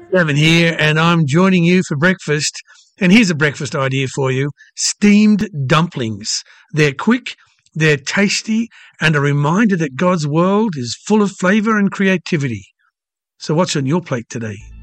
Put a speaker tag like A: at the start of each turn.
A: Gavin here, and I'm joining you for breakfast. And here's a breakfast idea for you: steamed dumplings. They're quick, they're tasty, and a reminder that God's world is full of flavour and creativity. So what's on your plate today?